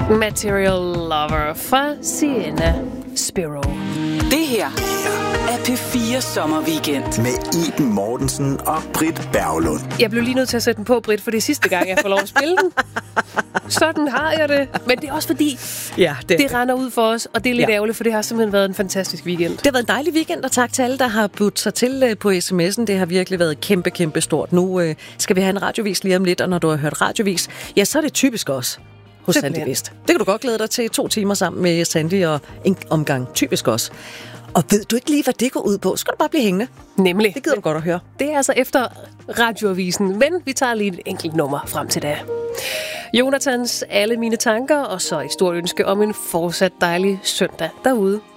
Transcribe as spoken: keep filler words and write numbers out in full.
Material Lover fra Sienna Spiro. Det her er P fire Sommerweekend med Iben Mortensen og Britt Berglund. Jeg blev lige nødt til at sætte den på, Britt, for det er sidste gang, jeg får lov at spille den. Sådan har jeg det. Men det er også fordi, ja, det, det render ud for os, og det er lidt ja. ærgerligt, for det har simpelthen været en fantastisk weekend. Det har været en dejlig weekend, og tak til alle, der har budt sig til på sms'en. Det har virkelig været kæmpe, kæmpe stort. Nu øh, skal vi have en radiovis lige om lidt, og når du har hørt radiovis, ja, så er det typisk også hos Sandy Vest. Det kan du godt glæde dig til. To timer sammen med Sandy og en omgang typisk også. Og ved du ikke lige, hvad det går ud på, så skal du bare blive hængende. Nemlig. Det gider du godt at høre. Det er altså efter radioavisen, men vi tager lige et enkelt nummer frem til det. Jonathans Alle mine tanker, og så et stort ønske om en fortsat dejlig søndag derude.